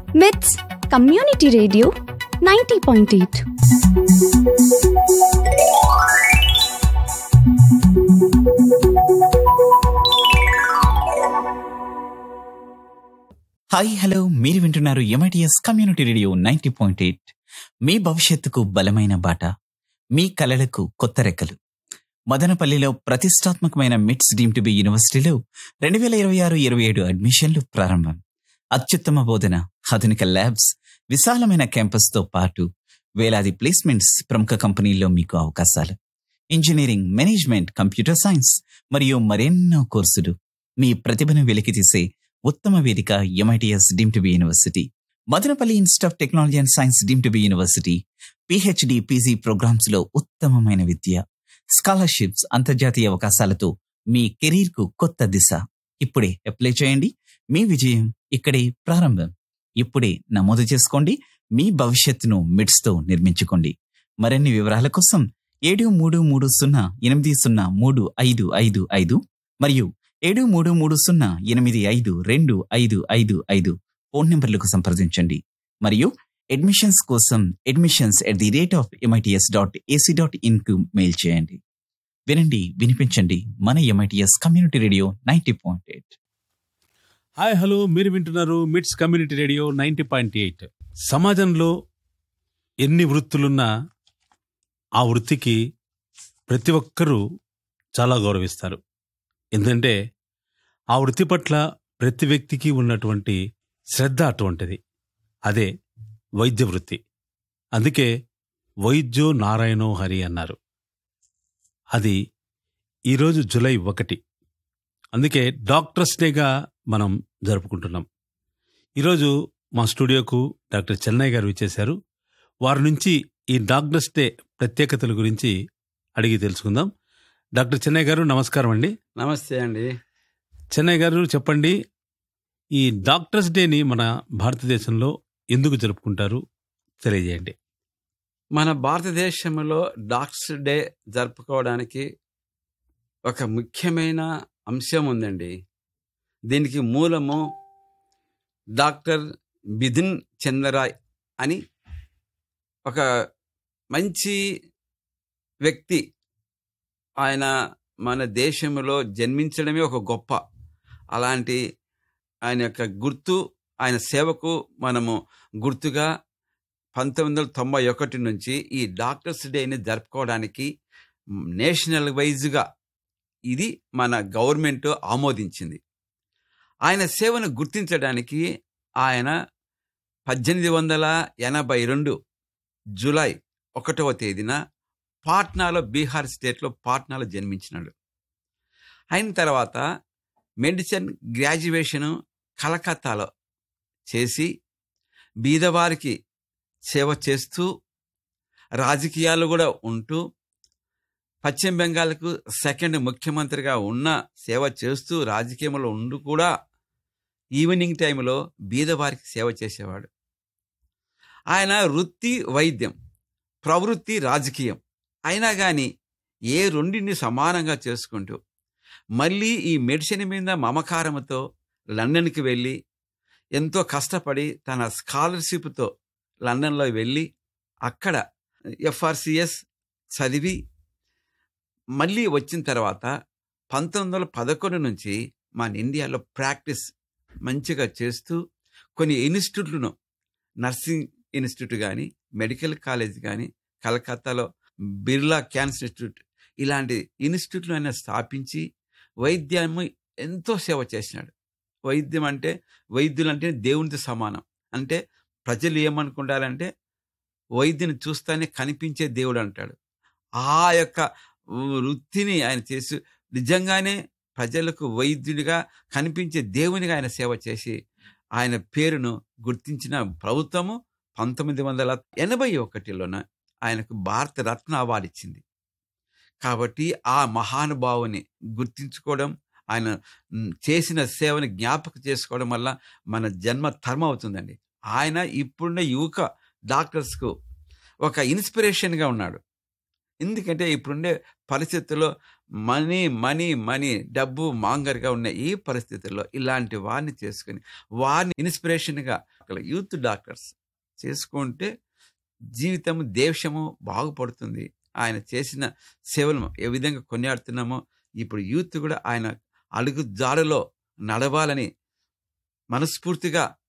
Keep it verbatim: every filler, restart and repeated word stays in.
మిట్స్ community radio ninety point eight. Hi hello, మీరు వింటున్నారు MITS community radio ninety point eight. మీ భవిష్యత్తుకు బలమైన బాట, మీ కలలకు కొత్త రెక్కలు. మదనపల్లిలో ప్రతిష్టాత్మకమైన మిట్స్ డీమ్ టు బి యూనివర్సిటీలో రెండు వేల ఇరవై ఆరు ఇరవై ఏడు అడ్మిషన్లు ప్రారంభం. అత్యుత్తమ బోధన, ఆధునిక ల్యాబ్స్, విశాలమైన క్యాంపస్తో పాటు వేలాది ప్లేస్మెంట్స్, ప్రముఖ కంపెనీల్లో మీకు అవకాశాలు. ఇంజనీరింగ్, మేనేజ్మెంట్, కంప్యూటర్ సైన్స్ మరియు మరెన్నో కోర్సులు. మీ ప్రతిభను వెలికితీసే ఉత్తమ వేదిక MITS deem to be university. Madanapalle institute of technology and science deem to be university. PhD, PG programmes లో ఉత్తమమైన విద్య, స్కాలర్షిప్స్, అంతర్జాతీయ అవకాశాలతో మీ కెరీర్ కు కొత్త దిశ. ఇప్పుడే అప్లై చేయండి. మీ విజయం ఇక్కడే ప్రారంభం. ఇప్పుడే నమోదు చేసుకోండి. మీ భవిష్యత్తును మిడ్స్ తో నిర్మించుకోండి. మరిన్ని వివరాల కోసం ఏడు మూడు మూడు సున్నా ఎనిమిది సున్నా మూడు ఐదు ఐదు ఐదు మరియు ఏడు మూడు మూడు సున్నా ఎనిమిది ఐదు రెండు ఐదు ఐదు ఐదు ఫోన్ నెంబర్లకు సంప్రదించండి. మరియు అడ్మిషన్స్ కోసం admissions at the rate of MITS dot AC dot in కు మెయిల్ చేయండి. వినండి, వినిపించండి మన MITS community radio ninety point eight. Hi hello, మీరు వింటున్నారు మిట్స్ community radio ninety point eight. సమాజంలో ఎన్ని వృత్తులున్నా ఆ వృత్తికి ప్రతి ఒక్కరూ చాలా గౌరవిస్తారు. ఎందుకంటే ఆ వృత్తి పట్ల ప్రతి వ్యక్తికి ఉన్నటువంటి శ్రద్ధ అటువంటిది. అదే వైద్య వృత్తి. అందుకే వైద్యో నారాయణో హరి అన్నారు. అది ఈరోజు జూలై ఒకటి. అందుకే డాక్టర్స్ డేగా మనం జరుపుకుంటున్నాం. ఈరోజు మా స్టూడియోకు డాక్టర్ చెన్నై గారు వచ్చేశారు. వారి నుంచి ఈ డాక్టర్స్ డే ప్రత్యేకతల గురించి అడిగి తెలుసుకుందాం. డాక్టర్ చెన్నై గారు నమస్కారం అండి. నమస్తే అండి. చెన్నై గారు చెప్పండి, ఈ డాక్టర్స్ డేని మన భారతదేశంలో ఎందుకు జరుపుకుంటారు తెలియజేయండి. మన భారతదేశంలో డాక్టర్స్ డే జరుపుకోవడానికి ఒక ముఖ్యమైన అంశం ఉందండి. దీనికి మూలము డాక్టర్ బిధిన్ చంద్రరాయ్ అని ఒక మంచి వ్యక్తి. ఆయన మన దేశంలో జన్మించడమే ఒక గొప్ప. అలాంటి ఆయన యొక్క గుర్తు, ఆయన సేవకు మనము గుర్తుగా పంతొమ్మిది వందల తొంభై ఒకటి నుంచి ఈ డాక్టర్స్ డేని జరుపుకోవడానికి నేషనల్ వైజ్గా ఇది మన గవర్నమెంట్ ఆమోదించింది. ఆయన సేవను గుర్తించడానికి ఆయన పద్దెనిమిది వందల ఎనభై రెండు జూలై ఒకటవ తేదీన పాట్నాలో, బీహార్ స్టేట్లో పాట్నాలో జన్మించినాడు. అయిన తర్వాత మెడిసిన్ గ్రాడ్యుయేషను కలకత్తాలో చేసి బీదవారికి సేవ చేస్తూ, రాజకీయాలు కూడా ఉంటూ, పశ్చిమ బెంగాల్కు సెకండ్ ముఖ్యమంత్రిగా ఉన్న సేవ చేస్తూ, రాజకీయంలో ఉండి కూడా ఈవినింగ్ టైంలో బీదవారికి సేవ చేసేవాడు. ఆయన వృత్తి వైద్యం, ప్రవృత్తి రాజకీయం. అయినా కానీ ఏ రెండింటిని సమానంగా చేసుకుంటూ మళ్ళీ ఈ మెడిసిన్ మీద మమకారంతో లండన్కి వెళ్ళి ఎంతో కష్టపడి తన స్కాలర్షిప్తో లండన్లో వెళ్ళి అక్కడ ఎఫ్ఆర్సిఎస్ చదివి మళ్ళీ వచ్చిన తర్వాత పంతొమ్మిది వందల పదకొండు నుంచి మన ఇండియాలో ప్రాక్టీస్ మంచిగా చేస్తూ కొన్ని ఇన్స్టిట్యూట్లను, నర్సింగ్ ఇన్స్టిట్యూట్ కానీ, మెడికల్ కాలేజ్ కానీ, కలకత్తాలో బిర్లా క్యాన్సర్ ఇన్స్టిట్యూట్, ఇలాంటి ఇన్స్టిట్యూట్లు ఆయన స్థాపించి వైద్యము ఎంతో సేవ చేసినాడు. వైద్యం అంటే, వైద్యులు అంటే దేవునితో సమానం. అంటే ప్రజలు ఏమనుకుంటారంటే వైద్యుని చూస్తానే కనిపించే దేవుడు అంటాడు. ఆ యొక్క వృత్తిని ఆయన చేసి నిజంగానే ప్రజలకు వైద్యుడిగా కనిపించే దేవునిగా ఆయన సేవ చేసి ఆయన పేరును గుర్తించిన ప్రభుత్వము పంతొమ్మిది వందల ఎనభై ఒకటిలోన ఆయనకు భారత రత్న అవార్డు ఇచ్చింది. కాబట్టి ఆ మహానుభావుని గుర్తించుకోవడం, ఆయన చేసిన సేవని జ్ఞాపకం చేసుకోవడం వల్ల మన జన్మ ధర్మం అవుతుందండి. ఆయన ఇప్పుడున్న యువక డాక్టర్స్కు ఒక ఇన్స్పిరేషన్గా ఉన్నాడు. ఎందుకంటే ఇప్పుడుండే పరిస్థితుల్లో మనీ మనీ మనీ డబ్బు మాంగర్గా ఉన్న ఈ పరిస్థితుల్లో ఇలాంటి వారిని చేసుకుని వారిని ఇన్స్పిరేషన్గా యూత్ డాక్టర్స్ చేసుకుంటే జీవితం దేశము బాగుపడుతుంది. ఆయన చేసిన సేవలు ఏ విధంగా కొనియాడుతున్నామో ఇప్పుడు యూత్ కూడా ఆయన అడుగు జాడలో నడవాలని మనస్ఫూర్తిగా